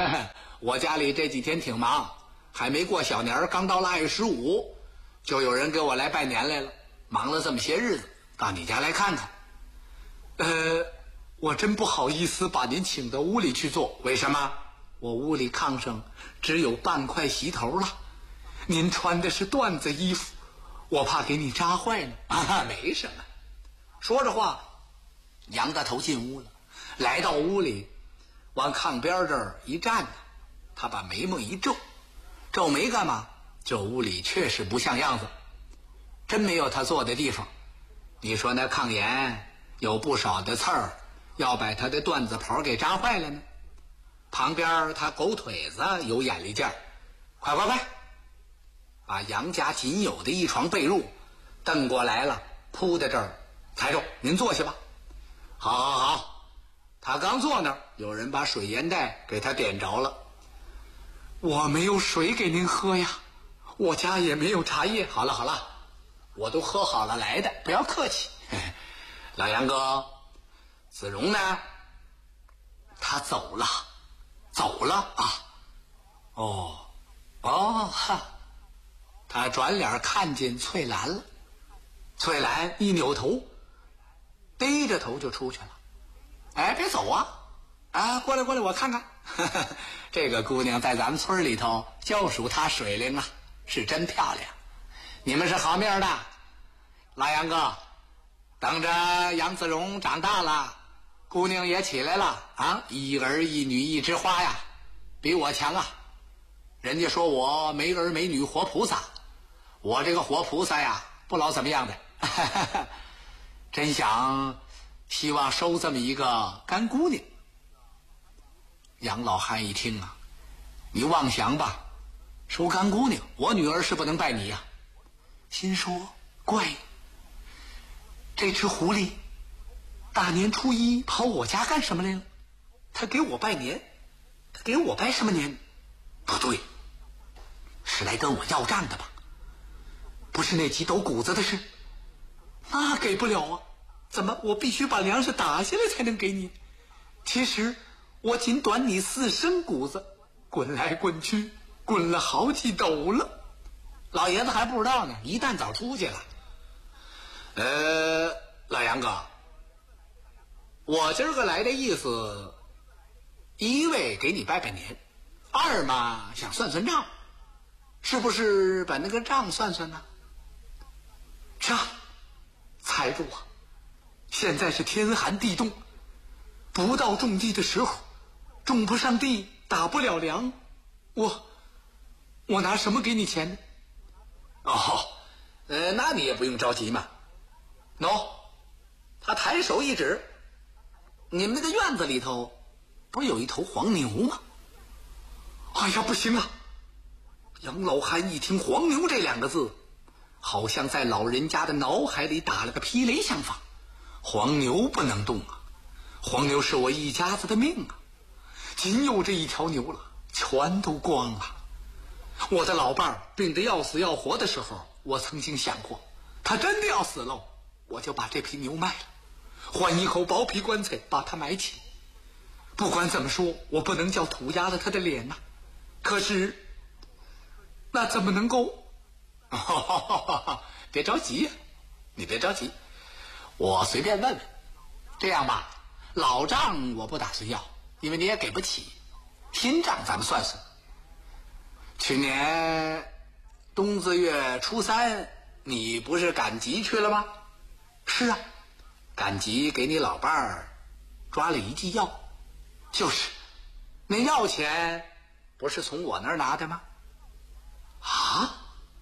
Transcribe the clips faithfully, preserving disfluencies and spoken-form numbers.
我家里这几天挺忙，还没过小年，刚到腊月十五，就有人给我来拜年来了。忙了这么些日子，到你家来看看。呃，我真不好意思把您请到屋里去坐。为什么？我屋里炕上只有半块席头了，您穿的是缎子衣服，我怕给你扎坏了。啊，没什么。说着话，杨大头进屋了，来到屋里，往炕边这儿一站，他把眉毛一皱，皱眉干嘛？这屋里确实不像样子，真没有他坐的地方。你说那炕沿有不少的刺儿，要把他的缎子袍给扎坏了呢。旁边他狗腿子有眼力劲儿，快快快，把杨家仅有的一床被褥蹬过来了，铺在这儿。抬住，您坐下吧。好好好。他刚坐那儿，有人把水烟袋给他点着了。我没有水给您喝呀，我家也没有茶叶。好了好了，我都喝好了来的，不要客气。老杨哥，子荣呢？他走了，走了啊。哦哦哈。他转脸看见翠兰了，翠兰一扭头，低着头就出去了。哎，别走啊！啊，过来过来，我看看。这个姑娘在咱们村里头就属她水灵啊，是真漂亮。你们是好命的，老杨哥，等着杨子荣长大了，姑娘也起来了啊，一儿一女一枝花呀，比我强啊。人家说我没儿没女活菩萨，我这个活菩萨呀，不老怎么样的。真想希望收这么一个干姑娘。杨老汉一听啊，你妄想吧，收干姑娘，我女儿是不能拜你呀。心说怪，这只狐狸大年初一跑我家干什么来了？他给我拜年，他给我拜什么年？不对，是来跟我要账的吧？不是那几斗谷子的事？那给不了啊！怎么我必须把粮食打下来才能给你？其实我仅短你四升谷子，滚来滚去，滚了好几斗了。老爷子还不知道呢，一旦早出去了。呃，老杨哥，我今儿个来的意思，一位给你拜拜年，二嘛想算算账，是不是把那个账算算呢？账，财主啊！现在是天寒地冻，不到种地的时候，种不上地，打不了粮，我我拿什么给你钱呢？哦，呃，那你也不用着急嘛。喏，他抬手一指，你们那个院子里头不是有一头黄牛吗？哎呀，不行啊！杨老汉一听黄牛这两个字，好像在老人家的脑海里打了个霹雷相仿。黄牛不能动啊，黄牛是我一家子的命啊，仅有这一条牛了，全都光了。我的老伴儿病得要死要活的时候，我曾经想过，他真的要死喽，我就把这匹牛卖了，换一口薄皮棺材把它埋起。不管怎么说，我不能叫土压了他的脸呐、啊。可是那怎么能够别着急呀、啊，你别着急，我随便问问。这样吧，老账我不打算要，因为你也给不起，新账咱们算算。去年冬子月初三，你不是赶集去了吗？是啊，赶集给你老伴儿抓了一剂药，就是那药钱不是从我那儿拿的吗？啊！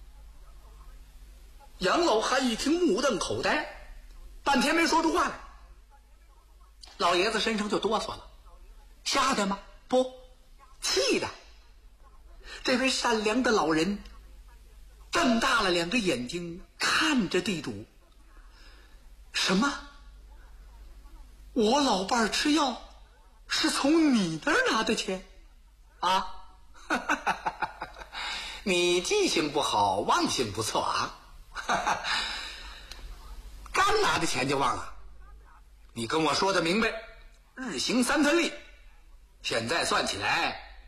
杨老汉一听目瞪口呆，半天没说出话来。老爷子身上就哆嗦了，吓的吗？不，气的。这位善良的老人瞪大了两个眼睛看着地主。什么？我老伴儿吃药是从你那儿拿的钱啊？你记性不好，忘性不错啊。刚拿的钱就忘了？你跟我说的明白，日行三分力，现在算起来